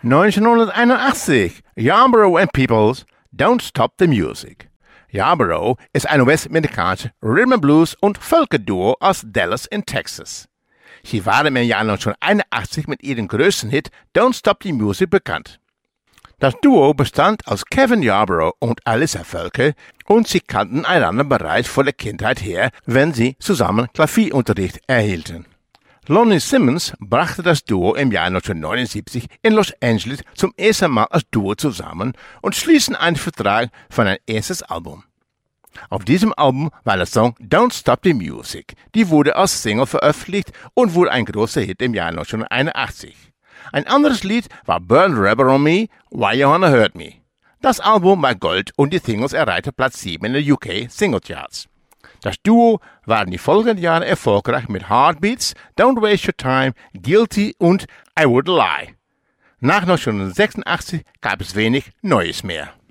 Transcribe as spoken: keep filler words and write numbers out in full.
neunzehnhunderteinundachtzig, Yarborough and Peoples, Don't Stop the Music. Yarborough ist ein US-amerikanisches Rhythm and Blues und Völkerduo aus Dallas in Texas. Sie waren im Jahr neunzehnhunderteinundachtzig mit ihrem größten Hit Don't Stop the Music bekannt. Das Duo bestand aus Kevin Yarborough und Alyssa Völker und sie kannten einander bereits vor der Kindheit her, wenn sie zusammen Klavierunterricht erhielten. Lonnie Simmons brachte das Duo im Jahr neunzehnhundertneunundsiebzig in Los Angeles zum ersten Mal als Duo zusammen und schließen einen Vertrag für ein erstes Album. Auf diesem Album war der Song Don't Stop the Music. Die wurde als Single veröffentlicht und wurde ein großer Hit im Jahr neunzehnhunderteinundachtzig. Ein anderes Lied war Burn Rubber on Me, Why You Wanna Hurt Me. Das Album war Gold und die Singles erreichten Platz sieben in den U K Singlecharts. Das Duo war in die folgenden Jahre erfolgreich mit Heartbeats, Don't Waste Your Time, Guilty und I Would Lie. Nach neunzehnhundertsechsundachtzig gab es wenig Neues mehr.